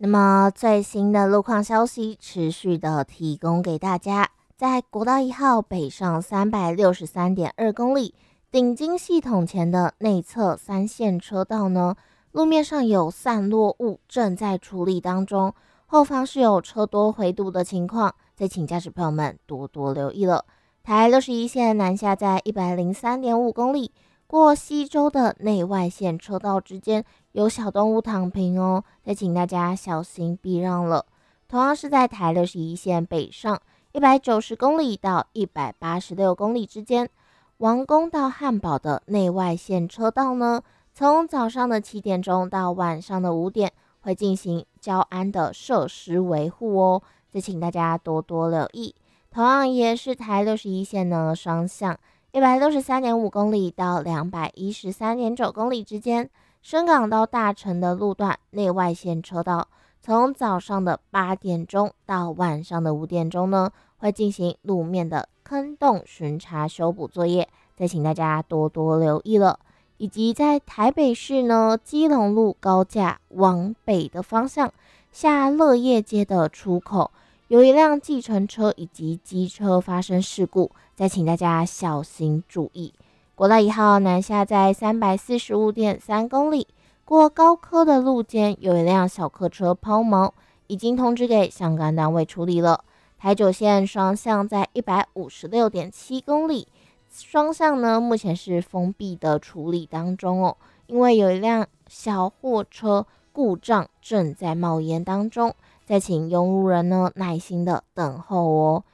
那么最新的路况消息持续的提供给大家，在国道1号北上363.2公里顶金系统前的内侧3线车道呢，路面上有散落物正在处理当中，后方是有车多回堵的情况，再请驾驶朋友们多多留意了。台61线南下在103.5公里，过西周的内外线车道之间有小动物躺平哦，再请大家小心避让了。同样是在台61线北上190公里到186公里之间，王宫到汉堡的内外线车道呢，从早上的7点钟到晚上的5点会进行交安的设施维护哦，再请大家多多留意。同样也是台61线呢，双向163.5公里到213.9公里之间，深港到大城的路段内外线车道，从早上的8点钟到晚上的5点钟呢，会进行路面的坑洞巡查修补作业，再请大家多多留意了。以及在台北市呢，基隆路高架往北的方向下乐业街的出口，有一辆计程车以及机车发生事故，再请大家小心注意。国道1号南下在345.3公里，过高科的路肩有一辆小客车抛锚，已经通知给相关单位处理了。台九线双向在156.7公里，双向呢目前是封闭的处理当中哦，因为有一辆小货车故障正在冒烟当中，再请用路人呢耐心的等候哦。